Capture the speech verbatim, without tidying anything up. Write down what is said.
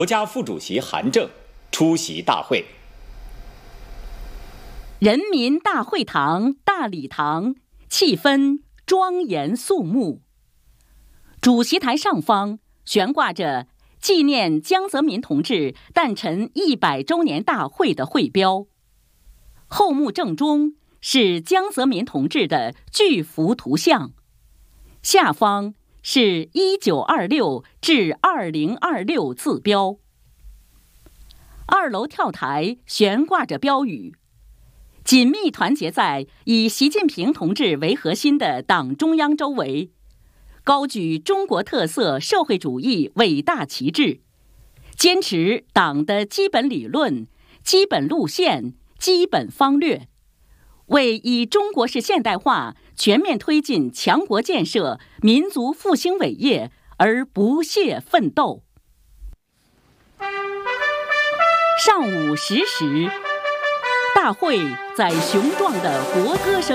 国家副主席韩正出席大会。 人民大会堂大礼堂气氛庄严肃穆，主席台上方悬挂着纪念江泽民同志诞辰一百周年大会的会标，后幕正中是江泽民同志的巨幅图像，下方是一九二六至二零二六字标。二楼跳台悬挂着标语，紧密团结在以习近平同志为核心的党中央周围，高举中国特色社会主义伟大旗帜，坚持党的基本理论、基本路线、基本方略，为以中国式现代化全面推进强国建设、民族复兴伟业而不懈奋斗。上午十时，大会在雄壮的国歌声